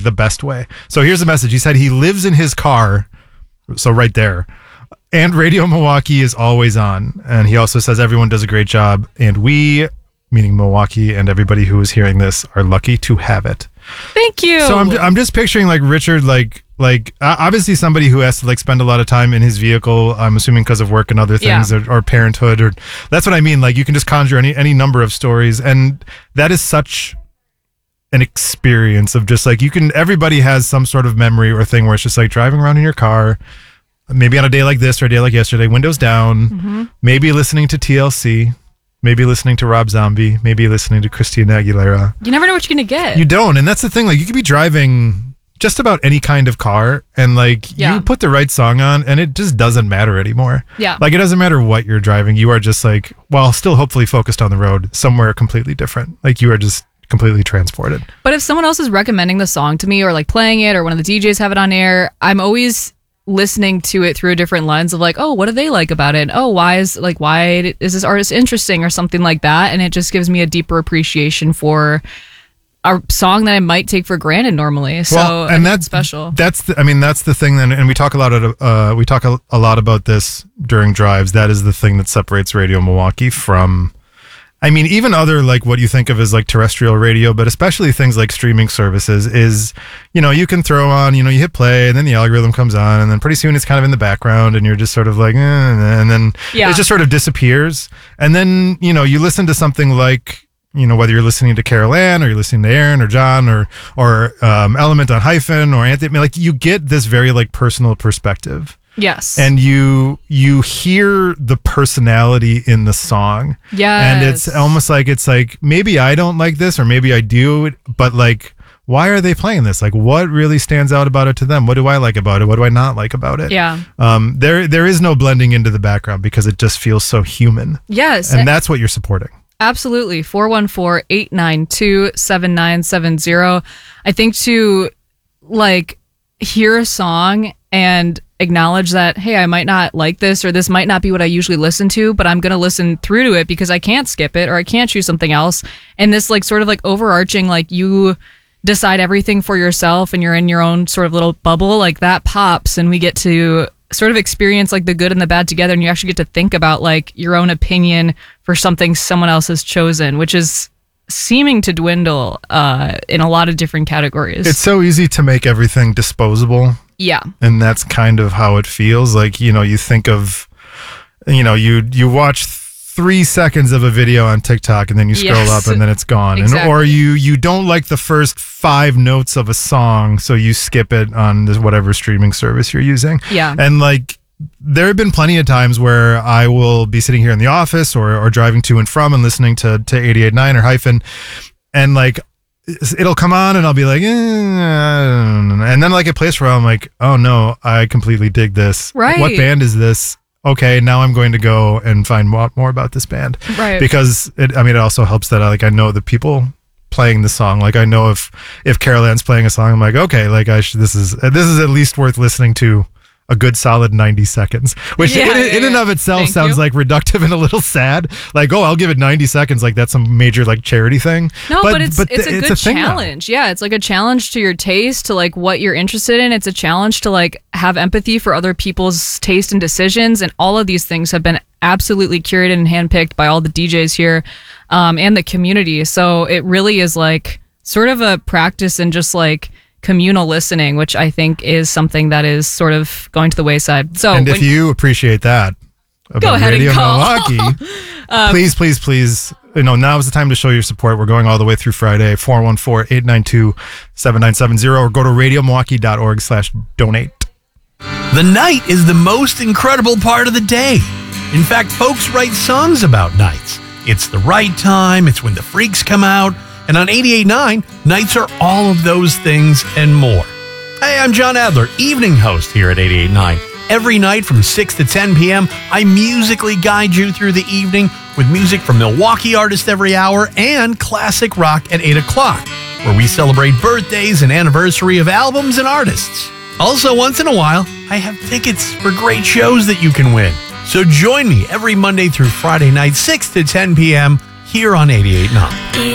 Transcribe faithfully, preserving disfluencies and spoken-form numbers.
the best way. So here's the message. He said he lives in his car. So right there. And Radio Milwaukee is always on. And he also says everyone does a great job. And we, meaning Milwaukee and everybody who is hearing this, are lucky to have it. Thank you. So I'm I'm just picturing like Richard, like like uh, obviously somebody who has to like spend a lot of time in his vehicle. I'm assuming because of work and other things, Yeah. or, or parenthood, or that's what I mean. Like you can just conjure any any number of stories, and that is such an experience of just like you can. Everybody has some sort of memory or thing where it's just like driving around in your car, maybe on a day like this or a day like yesterday, windows down, Mm-hmm. maybe listening to T L C. Maybe listening to Rob Zombie, maybe listening to Christina Aguilera. You never know what you're going to get. You don't. And that's the thing. Like, you could be driving just about any kind of car, and like Yeah. you put the right song on, and it just doesn't matter anymore. Yeah. Like, it doesn't matter what you're driving. You are just like, while still hopefully focused on the road, somewhere completely different. Like, you are just completely transported. But if someone else is recommending the song to me or like playing it or one of the D Js have it on air, I'm always listening to it through a different lens of like, oh, what do they like about it? Oh, why is like why is this artist interesting or something like that? And it just gives me a deeper appreciation for a song that I might take for granted normally. So Well, I think and it's that's special. That's the, I mean, that's the thing. Then, and we talk a lot of uh, we talk a, a lot about this during drives. That is the thing that separates Radio Milwaukee from. I mean, even other like what you think of as like terrestrial radio, but especially things like streaming services is, you know, you can throw on, you know, you hit play and then the algorithm comes on and then pretty soon it's kind of in the background and you're just sort of like, eh, and then Yeah. it just sort of disappears. And then, you know, you listen to something like, you know, whether you're listening to Carol Ann or you're listening to Aaron or John or, or um, Element on Hyphen or Anthony, I mean, like you get this very like personal perspective. Yes. And you you hear the personality in the song. Yes. And it's almost like it's like maybe I don't like this or maybe I do, but like why are they playing this? Like what really stands out about it to them? What do I like about it? What do I not like about it? Yeah. Um there there is no blending into the background because it just feels so human. Yes. And that's what you're supporting. Absolutely. four one four, eight nine two, seven nine seven zero. I think to like hear a song and acknowledge that, hey, I might not like this or this might not be what I usually listen to, but I'm going to listen through to it because I can't skip it or I can't choose something else. And this like sort of like overarching, like you decide everything for yourself and you're in your own sort of little bubble, like that pops and we get to sort of experience like the good and the bad together, and you actually get to think about like your own opinion for something someone else has chosen, which is seeming to dwindle uh, in a lot of different categories. It's so easy to make everything disposable. Yeah. And that's kind of how it feels. Like, you know, you think of, you know, you you watch three seconds of a video on TikTok and then you scroll Yes. up and then it's gone. Exactly. And or you you don't like the first five notes of a song, so you skip it on this whatever streaming service you're using. Yeah. And like there have been plenty of times where I will be sitting here in the office or or driving to and from and listening to to eighty-eight point nine or Hyphen, and like it'll come on and I'll be like, eh, and then like a place where I'm like, oh no, I completely dig this. Right. What band is this? Okay, now I'm going to go and find more, more about this band. Right. Because it, I mean, it also helps that I like I know the people playing the song. Like I know if if Carol Ann's playing a song, I'm like, okay, like I should, this is this is at least worth listening to. A good solid ninety seconds, which Yeah, in, yeah, in and yeah. of itself Thank sounds you. like reductive and a little sad. Like, oh, I'll give it ninety seconds. Like that's some major like charity thing. No, but, it's it's th- a good thing now. challenge. Yeah, it's like a challenge to your taste, to like what you're interested in. It's a challenge to like have empathy for other people's taste and decisions, and all of these things have been absolutely curated and handpicked by all the D Js here um, and the community. So it really is like sort of a practice in just like communal listening, which I think is something that is sort of going to the wayside. So And when- if you appreciate that about ahead and Radio call. Milwaukee, please, please, please, you know, now is the time to show your support. We're going all the way through Friday, four one four, eight nine two, seven nine seven zero, or go to radio milwaukee dot org slash donate. The night is the most incredible part of the day. In fact, folks write songs about nights. It's the right time, it's when the freaks come out, and on eighty-eight point nine, nights are all of those things and more. Hey, I'm John Adler, evening host here at eighty-eight point nine. Every night from six to ten p.m., I musically guide you through the evening with music from Milwaukee artists every hour and classic rock at eight o'clock, where we celebrate birthdays and anniversary of albums and artists. Also, once in a while, I have tickets for great shows that you can win. So join me every Monday through Friday night, six to ten p.m., here on eighty-eight point nine.